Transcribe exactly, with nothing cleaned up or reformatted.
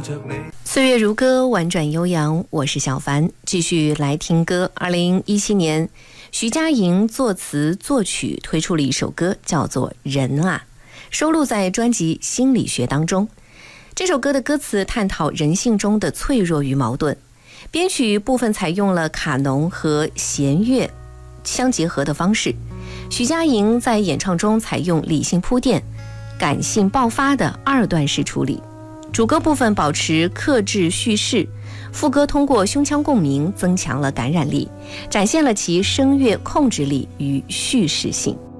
岁月如歌，婉转悠扬，我是小凡，继续来听歌。二零一七年，徐佳莹作词作曲推出了一首歌，叫做《人啊》，收录在专辑《心理学》当中。这首歌的歌词探讨人性中的脆弱与矛盾，编曲部分采用了卡农和弦乐相结合的方式。徐佳莹在演唱中采用理性铺垫、感性爆发的二段式处理，主歌部分保持克制叙事，副歌通过胸腔共鸣增强了感染力，展现了其声乐控制力与叙事性。